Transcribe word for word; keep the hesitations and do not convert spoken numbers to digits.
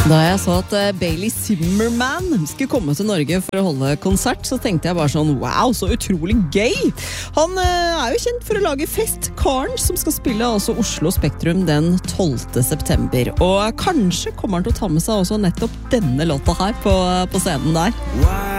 Da jeg så at uh, Bailey Zimmerman skulle komme til Norge for å holde konsert, så tenkte jeg bare sånn, wow, så utrolig gøy! Han uh, er jo kjent for å lage fest, Karen, som skal spille også Oslo Spektrum den tolvte september. Og kanskje kommer han til å ta med seg også nettopp denne låta her på, på scenen der. Wow.